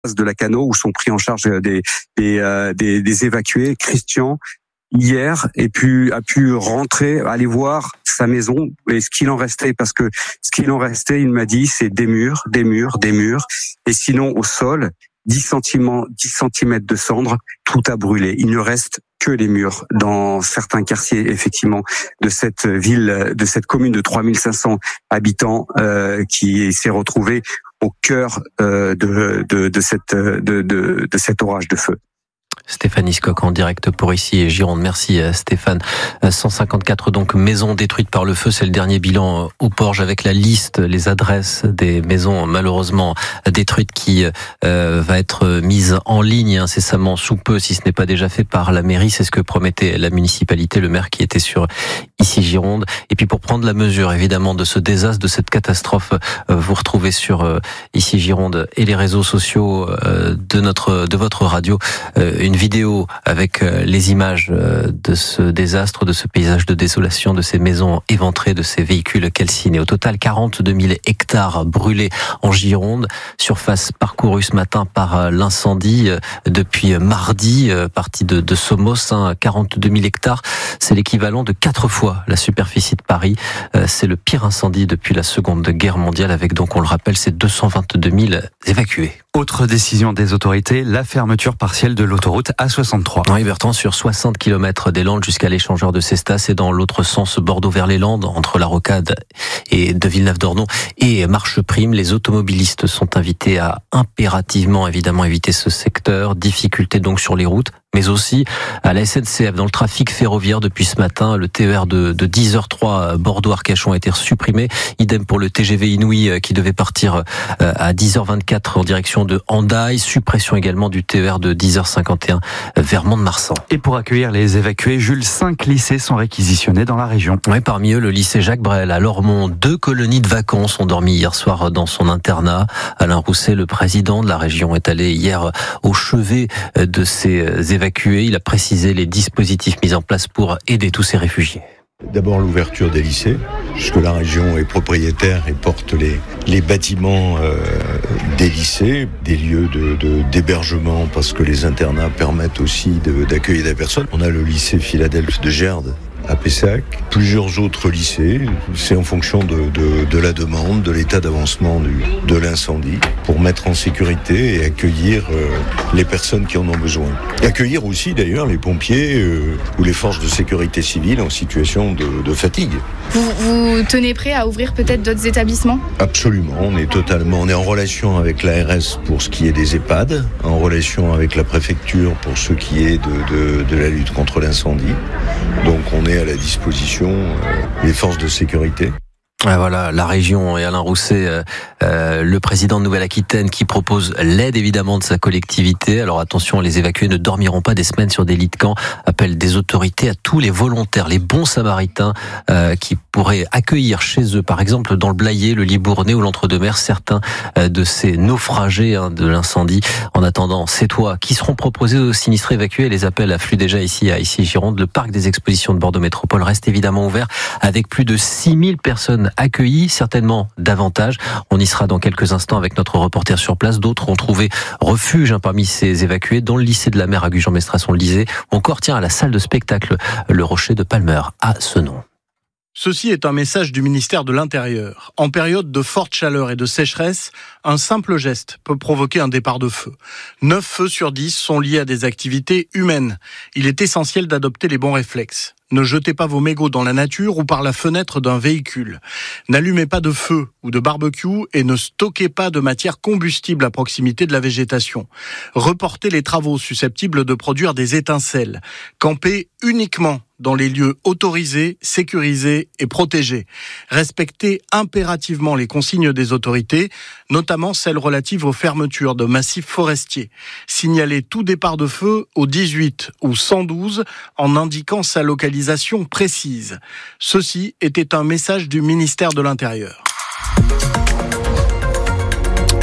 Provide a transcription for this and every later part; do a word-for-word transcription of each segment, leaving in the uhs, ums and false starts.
de Lacanau où sont pris en charge des des, euh, des, des évacués. Christian hier et puis a pu rentrer, aller voir sa maison et ce qu'il en restait, parce que ce qu'il en restait, il m'a dit, c'est des murs, des murs, des murs, et sinon au sol dix centimètres de cendres, tout a brûlé. Il ne reste que les murs dans certains quartiers, effectivement, de cette ville, de cette commune de trois mille cinq cents habitants, euh, qui s'est retrouvée au cœur euh, de, de, de, cette, de, de, de cet orage de feu. Stéphanie Scocq en direct pour Ici et Gironde. Merci Stéphane. cent cinquante-quatre donc maisons détruites par le feu, c'est le dernier bilan au Porge avec la liste, les adresses des maisons malheureusement détruites qui euh, va être mise en ligne incessamment sous peu, si ce n'est pas déjà fait par la mairie. C'est ce que promettait la municipalité, le maire qui était sur Ici Gironde. Et puis pour prendre la mesure évidemment de ce désastre, de cette catastrophe, euh, vous retrouvez sur euh, Ici Gironde et les réseaux sociaux euh, de notre de votre radio euh, une vidéo avec les images de ce désastre, de ce paysage de désolation, de ces maisons éventrées, de ces véhicules calcinés. Au total, quarante-deux mille hectares brûlés en Gironde. Surface parcourue ce matin par l'incendie depuis mardi, partie de, de Somos, hein, quarante-deux mille hectares. C'est l'équivalent de quatre fois la superficie de Paris. C'est le pire incendie depuis la Seconde Guerre mondiale avec, donc, on le rappelle, ces deux cent vingt-deux mille évacués. Autre décision des autorités, la fermeture partielle de l'autoroute A soixante-trois. Oui, Bertrand, sur soixante kilomètres des Landes jusqu'à l'échangeur de Cestas et dans l'autre sens Bordeaux vers les Landes, entre la Rocade et de Villeneuve-d'Ornon et Marcheprime, les automobilistes sont invités à impérativement évidemment éviter ce secteur. Difficulté donc sur les routes, mais aussi à la S N C F dans le trafic ferroviaire depuis ce matin. Le T E R de, de dix heures trois Bordeaux-Arcachon a été supprimé. Idem pour le T G V Inouï qui devait partir à dix heures vingt-quatre en direction de Hendaye. Suppression également du T E R de dix heures cinquante et un vers Mont-de-Marsan. Et pour accueillir les évacués, Jules, cinq lycées sont réquisitionnés dans la région. Oui, parmi eux, le lycée Jacques Brel à Lormont. Deux colonies de vacances ont dormi hier soir dans son internat. Alain Rousset, le président de la région, est allé hier au chevet de ces évacués. Il a précisé les dispositifs mis en place pour aider tous ces réfugiés. D'abord l'ouverture des lycées, puisque la région est propriétaire et porte les, les bâtiments euh, des lycées, des lieux de, de, d'hébergement, parce que les internats permettent aussi de, d'accueillir des personnes. On a le lycée Philadelphe de Gerde à Pessac, plusieurs autres lycées, c'est en fonction de, de, de la demande, de l'état d'avancement du, de l'incendie, pour mettre en sécurité et accueillir euh, les personnes qui en ont besoin. Et accueillir aussi d'ailleurs les pompiers euh, ou les forces de sécurité civile en situation de, de fatigue. Vous, vous tenez prêt à ouvrir peut-être d'autres établissements ? Absolument, on est totalement, on est en relation avec l'A R S pour ce qui est des EHPAD, en relation avec la préfecture pour ce qui est de, de, de la lutte contre l'incendie. Donc on est à la disposition euh, des forces de sécurité. Voilà, la région et Alain Rousset, euh, euh, le président de Nouvelle-Aquitaine, qui propose l'aide évidemment de sa collectivité. Alors attention, les évacués ne dormiront pas des semaines sur des lits de camp. Appelle des autorités à tous les volontaires, les bons samaritains euh, qui pourraient accueillir chez eux, par exemple dans le Blayais, le Libournais ou l'Entre-deux-Mers, certains euh, de ces naufragés hein, de l'incendie. En attendant, ces toits qui seront proposés aux sinistrés évacués, les appels affluent déjà ici à Ici Gironde. Le parc des expositions de Bordeaux Métropole reste évidemment ouvert avec plus de six mille personnes accueillis, certainement davantage. On y sera dans quelques instants avec notre reporter sur place. D'autres ont trouvé refuge hein, parmi ces évacués, dans le lycée de la Mer à Gujan-Mestras, on le disait, ou encore tiens à la salle de spectacle Le Rocher de Palmer à ce nom. Ceci est un message du ministère de l'Intérieur. En période de forte chaleur et de sécheresse, un simple geste peut provoquer un départ de feu. neuf feux sur dix sont liés à des activités humaines. Il est essentiel d'adopter les bons réflexes. Ne jetez pas vos mégots dans la nature ou par la fenêtre d'un véhicule. N'allumez pas de feu ou de barbecue et ne stockez pas de matière combustible à proximité de la végétation. Reportez les travaux susceptibles de produire des étincelles. Campez uniquement dans les lieux autorisés, sécurisés et protégés. Respectez impérativement les consignes des autorités, notamment celles relatives aux fermetures de massifs forestiers. Signalez tout départ de feu au dix-huit ou cent douze en indiquant sa localisation précise. Ceci était un message du ministère de l'Intérieur.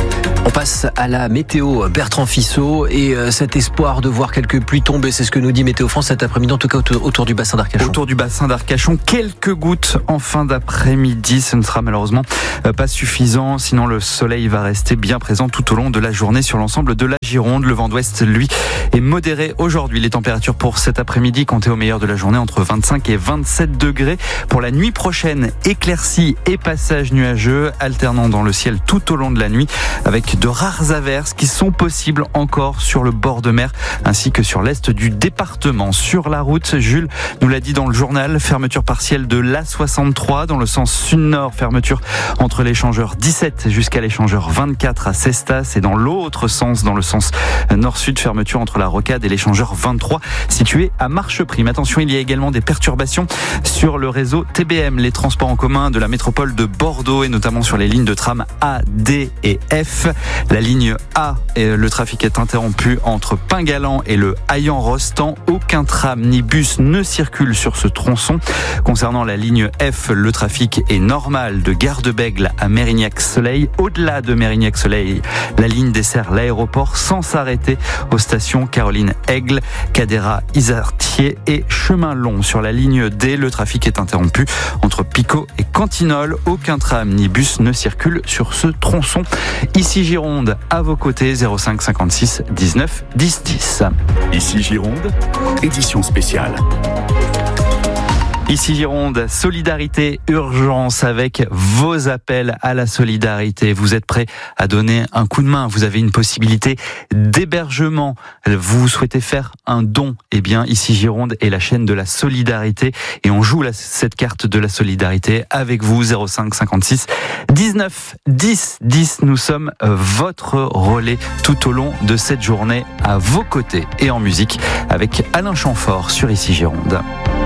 On passe à la météo, Bertrand Fissot, et cet espoir de voir quelques pluies tomber, c'est ce que nous dit Météo France cet après-midi, en tout cas autour du bassin d'Arcachon. Autour du bassin d'Arcachon, quelques gouttes en fin d'après-midi, ce ne sera malheureusement pas suffisant, sinon le soleil va rester bien présent tout au long de la journée sur l'ensemble de la Gironde. Le vent d'ouest, lui, est modéré aujourd'hui. Les températures pour cet après-midi comptées au meilleur de la journée entre vingt-cinq et vingt-sept degrés. Pour la nuit prochaine, éclaircies et passages nuageux alternant dans le ciel tout au long de la nuit avec de rares averses qui sont possibles encore sur le bord de mer ainsi que sur l'est du département. Sur la route, Jules nous l'a dit dans le journal, fermeture partielle de l'A soixante-trois dans le sens sud-nord, fermeture entre l'échangeur dix-sept jusqu'à l'échangeur vingt-quatre à Cestas et dans l'autre sens, dans le sens nord-sud, fermeture entre la Rocade et l'échangeur vingt-trois situé à Marcheprime. Attention, il y a également des perturbations sur le réseau T B M, les transports en commun de la métropole de Bordeaux et notamment sur les lignes de tram A, D et F. La ligne A, le trafic est interrompu entre Pingalan et le Hayan-Rostand. Aucun tram ni bus ne circule sur ce tronçon. Concernant la ligne F, le trafic est normal de Gare de Bègle à Mérignac-Soleil. Au-delà de Mérignac-Soleil, la ligne dessert l'aéroport sans s'arrêter aux stations Caroline-Aigle, Cadéra-Isartier et Chemin Long. Sur la ligne D, le trafic est interrompu entre Picot et Cantinol. Aucun tram ni bus ne circule sur ce tronçon. Ici Gironde, à vos côtés, zéro cinq cinquante-six dix-neuf dix dix. Ici Gironde, édition spéciale. Ici Gironde, solidarité, urgence avec vos appels à la solidarité. Vous êtes prêts à donner un coup de main. Vous avez une possibilité d'hébergement. Vous souhaitez faire un don. Eh bien, Ici Gironde est la chaîne de la solidarité et on joue la, cette carte de la solidarité avec vous. zéro cinq cinquante-six dix-neuf dix dix. Nous sommes votre relais tout au long de cette journée à vos côtés et en musique avec Alain Chamfort sur Ici Gironde.